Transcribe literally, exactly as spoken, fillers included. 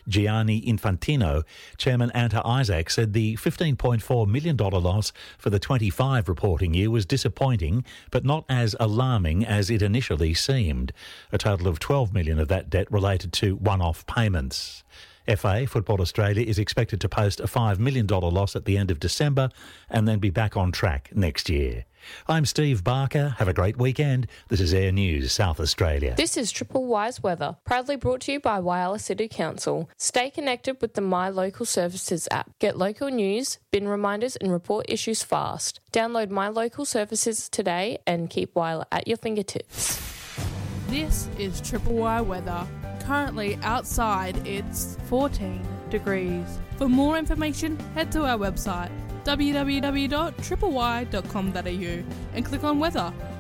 Gianni Infantino, Chairman Anta Isaac said the fifteen point four million dollars loss for the twenty-five reporting year was disappointing, but not as alarming as it initially seemed. A total of twelve million dollars of that debt related to one-off payments. F A, Football Australia, is expected to post a five million dollars loss at the end of December and then be back on track next year. I'm Steve Barker. Have a great weekend. This is Air News South Australia. This is Triple Wise Weather, proudly brought to you by Whyalla City Council. Stay connected with the My Local Services app. Get local news, bin reminders and report issues fast. Download My Local Services today and keep Whyalla at your fingertips. This is Triple Y Weather. Currently outside it's fourteen degrees. For more information, head to our website w w w dot triple y dot com dot a u and click on weather.